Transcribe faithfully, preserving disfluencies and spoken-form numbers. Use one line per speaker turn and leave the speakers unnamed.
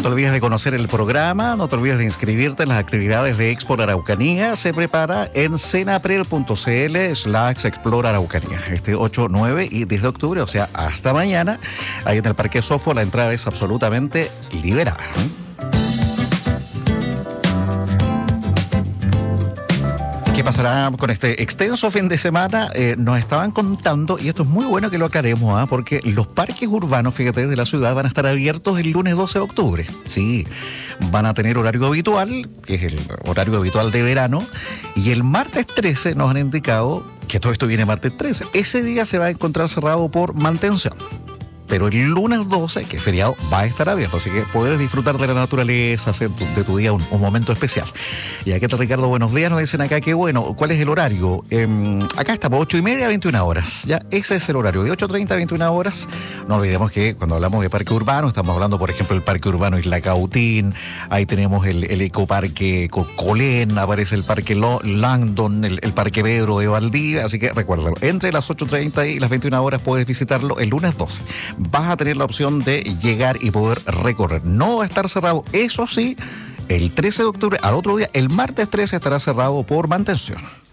te olvides de conocer el programa, no te olvides de inscribirte en las actividades de Expo Araucanía. Se prepara en cenaprel.cl slash Explora Araucanía. Este ocho, nueve y diez de octubre, o sea, hasta mañana, ahí en el Parque Sofo, la entrada es absolutamente liberada. ¿Qué pasará con este extenso fin de semana? Eh, nos estaban contando, y esto es muy bueno que lo aclaremos, ¿eh? Porque los parques urbanos, fíjate, de la ciudad van a estar abiertos el lunes doce de octubre. Sí, van a tener horario habitual, que es el horario habitual de verano, y el martes trece nos han indicado que todo esto viene martes trece. Ese día se va a encontrar cerrado por mantención. Pero el lunes doce, que es feriado, va a estar abierto, así que puedes disfrutar de la naturaleza, hacer tu, de tu día un, un momento especial. Y aquí está Ricardo, buenos días, nos dicen acá que bueno, ¿cuál es el horario? Eh, acá estamos, ocho y media a veintiuna horas, ya, ese es el horario, de ocho treinta a veintiuna horas. No olvidemos que cuando hablamos de parque urbano, estamos hablando, por ejemplo, del parque urbano Isla Cautín, ahí tenemos el, el ecoparque Colén, aparece el parque Langdon, el, el parque Pedro de Valdivia, así que recuérdalo, entre las ocho treinta y las veintiuna horas puedes visitarlo el lunes doce. Vas a tener la opción de llegar y poder recorrer. No va a estar cerrado, eso sí, el trece de octubre, al otro día, el martes trece estará cerrado por mantención.